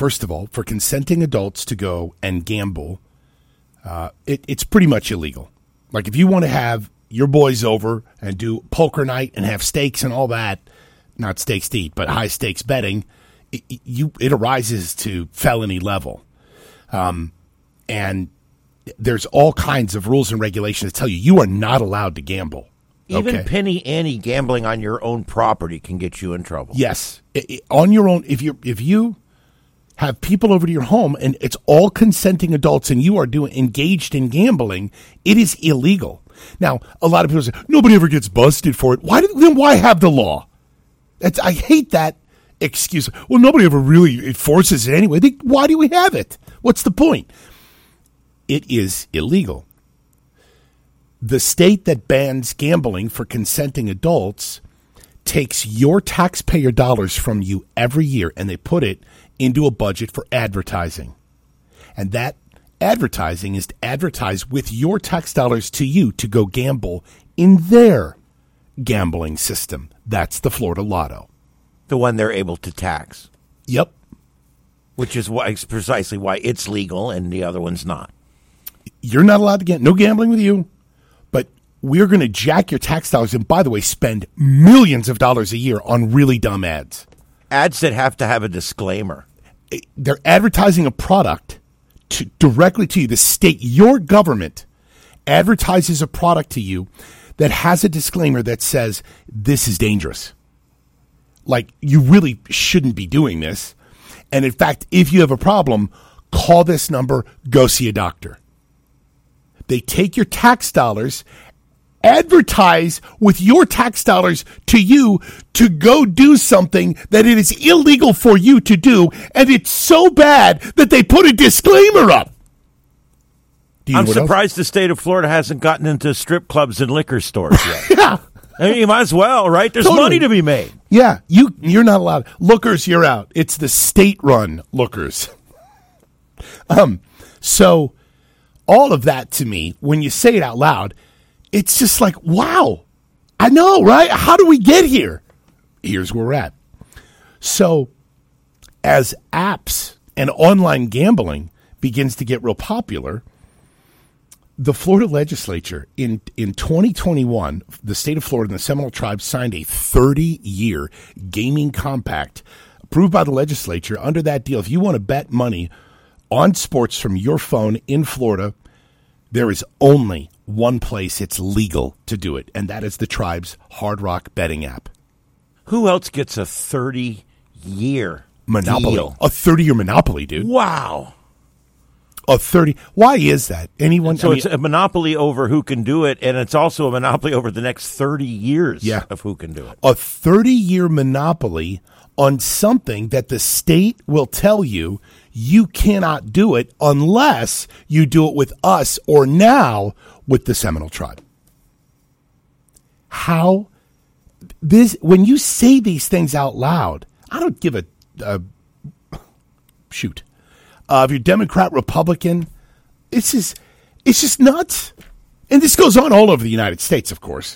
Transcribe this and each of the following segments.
first of all, for consenting adults to go and gamble, it's pretty much illegal. Like if you want to have your boys over and do poker night and have steaks and all that, not steaks to eat, but high stakes betting, it arises to felony level. And there's all kinds of rules and regulations that tell you are not allowed to gamble. Even penny ante gambling on your own property can get you in trouble. Yes. On your own, if you have people over to your home and it's all consenting adults and you are engaged in gambling, it is illegal. Now, a lot of people say, nobody ever gets busted for it. Then why have the law? I hate that excuse. Well, nobody ever really enforces it anyway. Why do we have it? What's the point? It is illegal. The state that bans gambling for consenting adults takes your taxpayer dollars from you every year and they put it into a budget for advertising. And that advertising is to advertise with your tax dollars to you to go gamble in their gambling system. That's the Florida Lotto. The one they're able to tax. Yep. Which is precisely why it's legal and the other one's not. You're not allowed to get no gambling with you, but we're going to jack your tax dollars and, by the way, spend millions of dollars a year on really dumb ads. Ads that have to have a disclaimer. They're advertising a product directly to you. The state, your government, advertises a product to you that has a disclaimer that says this is dangerous. Like, you really shouldn't be doing this. And in fact, if you have a problem, call this number, go see a doctor. They take your tax dollars, advertise with your tax dollars to you to go do something that it is illegal for you to do, and it's so bad that they put a disclaimer up. I'm surprised the state of Florida hasn't gotten into strip clubs and liquor stores yet. Yeah. I mean, you might as well, right? There's money to be made. Yeah, you're not allowed. Lookers, you're out. It's the state-run lookers. So all of that to me, when you say it out loud, it's just like, wow, I know, right? How do we get here? Here's where we're at. So as apps and online gambling begins to get real popular, the Florida legislature in 2021, the state of Florida and the Seminole Tribe signed a 30-year gaming compact approved by the legislature. Under that deal, if you want to bet money on sports from your phone in Florida, there is only one place it's legal to do it, and that is the tribe's Hard Rock betting app. Who else gets a 30-year monopoly deal? A 30-year monopoly, dude. Wow. A 30. Why is that? Anyone? So it's a monopoly over who can do it, and it's also a monopoly over the next 30 years of who can do it. A 30-year monopoly on something that the state will tell you you cannot do it unless you do it with us or now with the Seminole Tribe. How this, when you say these things out loud, I don't give a shoot. If you're Democrat, Republican, it's just nuts. And this goes on all over the United States, of course.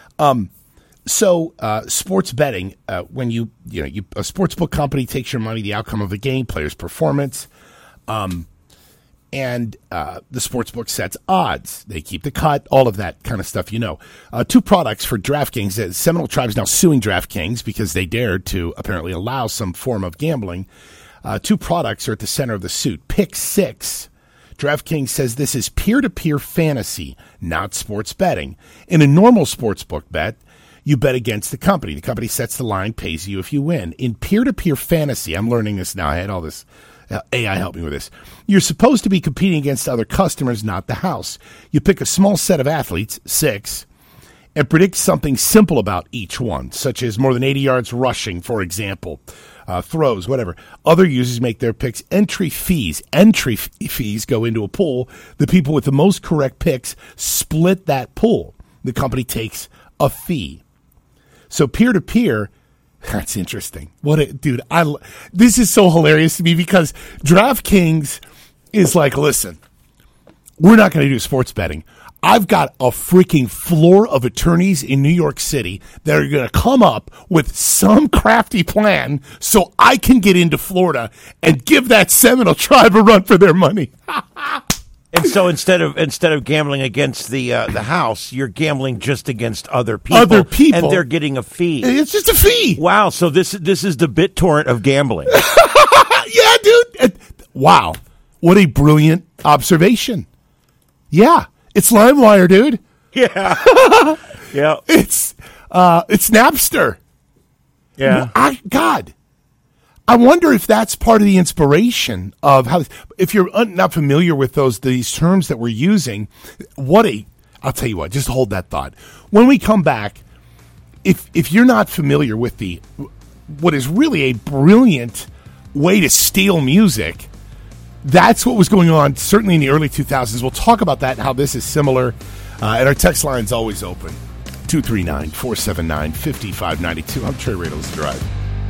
So sports betting, when you a sportsbook company takes your money, the outcome of a game, player's performance, and the sportsbook sets odds. They keep the cut, all of that kind of stuff, Two products for DraftKings. Seminole Tribe is now suing DraftKings because they dared to apparently allow some form of gambling. Two products are at the center of the suit. Pick Six. DraftKings says this is peer-to-peer fantasy, not sports betting. In a normal sportsbook bet, you bet against the company. The company sets the line, pays you if you win. In peer-to-peer fantasy, I'm learning this now. I had all this AI help me with this. You're supposed to be competing against other customers, not the house. You pick a small set of athletes, 6, and predict something simple about each one, such as more than 80 yards rushing, for example. Throws, whatever. Other users make their picks. Entry fees go into a pool. The people with the most correct picks split that pool. The company takes a fee. So peer-to-peer, that's interesting. Dude, this is so hilarious to me because DraftKings is like, listen, we're not going to do sports betting. I've got a freaking floor of attorneys in New York City that are going to come up with some crafty plan so I can get into Florida and give that Seminole tribe a run for their money. And so instead of gambling against the house, you're gambling just against other people. And they're getting a fee. It's just a fee. Wow. So this is the BitTorrent of gambling. Yeah, dude. Wow. What a brilliant observation. Yeah. It's LimeWire, dude. Yeah. Yeah. It's Napster. Yeah. God. I wonder if that's part of the inspiration of how, if you're not familiar with these terms that we're using, I'll tell you what, just hold that thought. When we come back, if you're not familiar with what is really a brilliant way to steal music, that's what was going on certainly in the early 2000s. We'll talk about that and how this is similar. And our text line's always open. 239-479-5592. I'm Trey Radels Drive.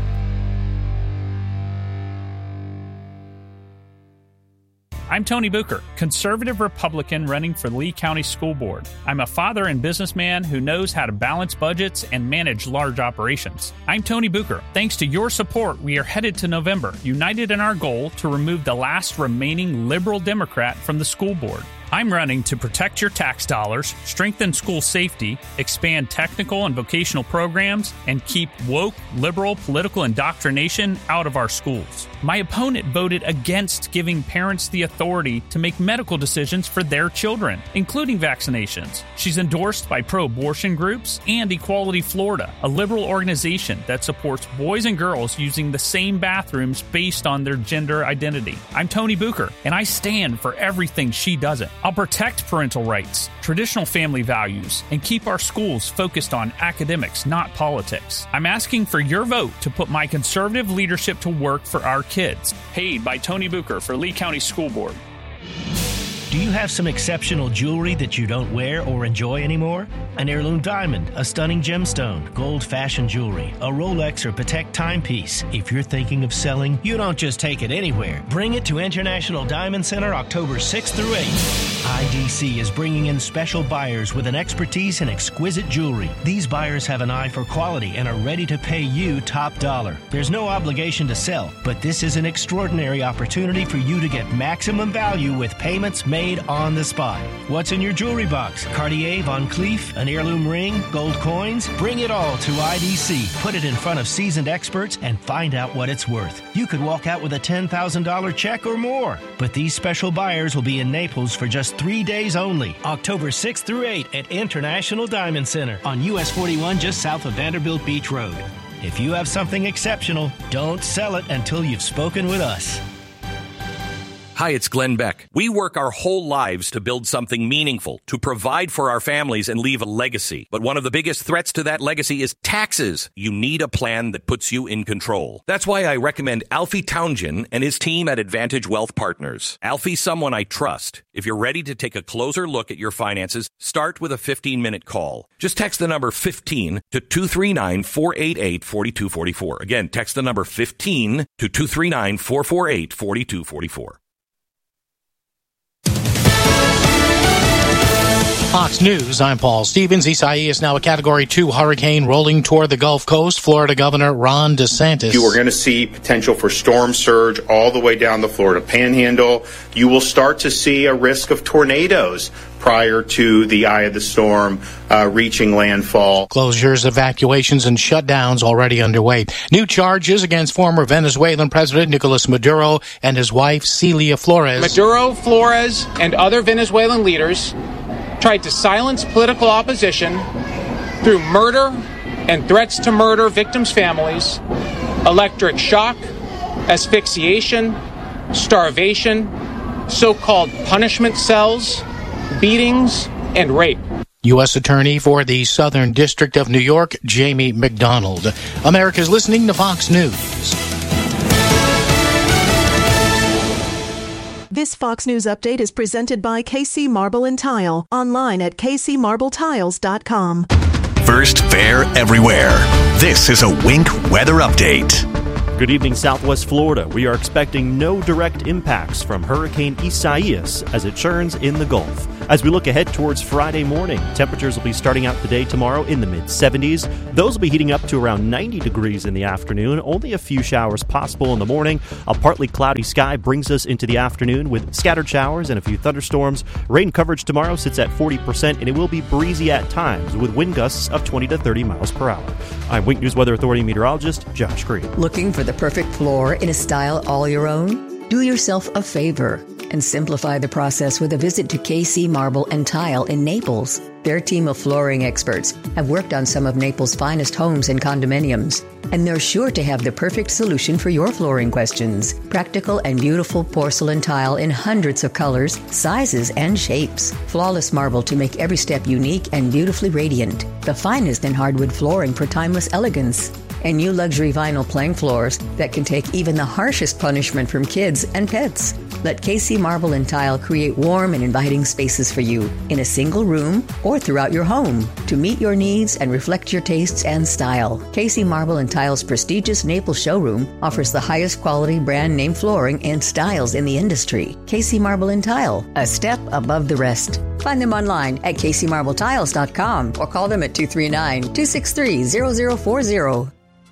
I'm Tony Bucher, conservative Republican running for Lee County School Board. I'm a father and businessman who knows how to balance budgets and manage large operations. I'm Tony Bucher. Thanks to your support, we are headed to November, united in our goal to remove the last remaining liberal Democrat from the school board. I'm running to protect your tax dollars, strengthen school safety, expand technical and vocational programs, and keep woke, liberal political indoctrination out of our schools. My opponent voted against giving parents the authority to make medical decisions for their children, including vaccinations. She's endorsed by pro-abortion groups and Equality Florida, a liberal organization that supports boys and girls using the same bathrooms based on their gender identity. I'm Tony Bucher, and I stand for everything she doesn't. I'll protect parental rights, traditional family values, and keep our schools focused on academics, not politics. I'm asking for your vote to put my conservative leadership to work for our kids. Paid by Tony Bucher for Lee County School Board. Do you have some exceptional jewelry that you don't wear or enjoy anymore? An heirloom diamond, a stunning gemstone, gold fashion jewelry, a Rolex or Patek timepiece. If you're thinking of selling, you don't just take it anywhere. Bring it to International Diamond Center October 6th through 8th. IDC is bringing in special buyers with an expertise in exquisite jewelry. These buyers have an eye for quality and are ready to pay you top dollar. There's no obligation to sell, but this is an extraordinary opportunity for you to get maximum value with payments made on the spot. What's in your jewelry box? Cartier, Van Cleef, an heirloom ring, gold coins? Bring it all to IDC. Put it in front of seasoned experts and find out what it's worth. You could walk out with a $10,000 check or more. But these special buyers will be in Naples for just 3 days only. October 6th through 8th at International Diamond Center on US 41 just south of Vanderbilt Beach Road. If you have something exceptional, don't sell it until you've spoken with us. Hi, it's Glenn Beck. We work our whole lives to build something meaningful, to provide for our families and leave a legacy. But one of the biggest threats to that legacy is taxes. You need a plan that puts you in control. That's why I recommend Alfie Townsend and his team at Advantage Wealth Partners. Alfie's someone I trust. If you're ready to take a closer look at your finances, start with a 15-minute call. Just text the number 15 to 239-488-4244. Again, text the number 15 to 239-448-4244. Fox News, I'm Paul Stevens. Isaias now a Category 2 hurricane rolling toward the Gulf Coast. Florida Governor Ron DeSantis. You are going to see potential for storm surge all the way down the Florida Panhandle. You will start to see a risk of tornadoes prior to the eye of the storm reaching landfall. Closures, evacuations, and shutdowns already underway. New charges against former Venezuelan President Nicolas Maduro and his wife Celia Flores. Maduro, Flores, and other Venezuelan leaders tried to silence political opposition through murder and threats to murder victims' families, electric shock, asphyxiation, starvation, so-called punishment cells, beatings, and rape. U.S. Attorney for the Southern District of New York, Jamie McDonald. America's listening to Fox News. This Fox News update is presented by KC Marble and Tile. Online at kcmarbletiles.com. First, fair everywhere. This is a Wink weather update. Good evening, Southwest Florida. We are expecting no direct impacts from Hurricane Isaias as it churns in the Gulf. As we look ahead towards Friday morning, temperatures will be starting out the day tomorrow in the mid-70s. Those will be heating up to around 90 degrees in the afternoon. Only a few showers possible in the morning. A partly cloudy sky brings us into the afternoon with scattered showers and a few thunderstorms. Rain coverage tomorrow sits at 40%, and it will be breezy at times with wind gusts of 20 to 30 miles per hour. I'm Wink News Weather Authority meteorologist Josh Green. Looking for the perfect floor in a style all your own? Do yourself a favor and simplify the process with a visit to KC Marble and Tile in Naples. Their team of flooring experts have worked on some of Naples' finest homes and condominiums, and they're sure to have the perfect solution for your flooring questions. Practical and beautiful porcelain tile in hundreds of colors, sizes, and shapes. Flawless marble to make every step unique and beautifully radiant. The finest in hardwood flooring for timeless elegance. And new luxury vinyl plank floors that can take even the harshest punishment from kids and pets. Let KC Marble and Tile create warm and inviting spaces for you in a single room or throughout your home to meet your needs and reflect your tastes and style. KC Marble and Tile's prestigious Naples showroom offers the highest quality brand name flooring and styles in the industry. KC Marble and Tile, a step above the rest. Find them online at kcmarbletiles.com or call them at 239-263-0040.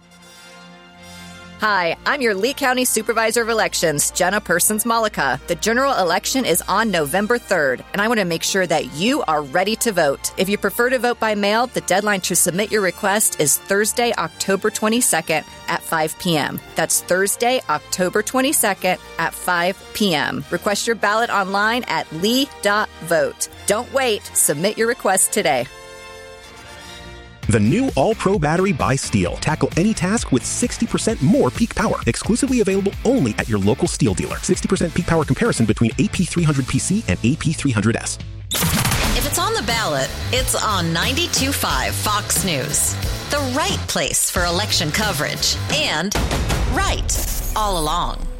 Hi, I'm your Lee County Supervisor of Elections, Jenna Persons-Malika. The general election is on November 3rd, and I want to make sure that you are ready to vote. If you prefer to vote by mail, the deadline to submit your request is Thursday, October 22nd at 5 p.m. That's Thursday, October 22nd at 5 p.m. Request your ballot online at lee.vote. Don't wait. Submit your request today. The new All-Pro battery by Steel. Tackle any task with 60% more peak power. Exclusively available only at your local Steel dealer. 60% peak power comparison between AP300PC and AP300S. If it's on the ballot, it's on 92.5 Fox News. The right place for election coverage. And right all along.